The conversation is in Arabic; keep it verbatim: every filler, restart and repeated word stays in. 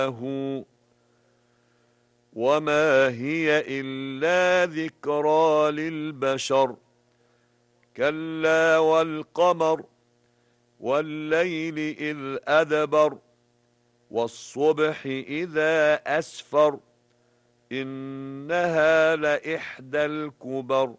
وما هي إلا ذكرى للبشر كلا والقمر والليل إذ أدبر والصبح إذا أسفر إنها لإحدى الكبر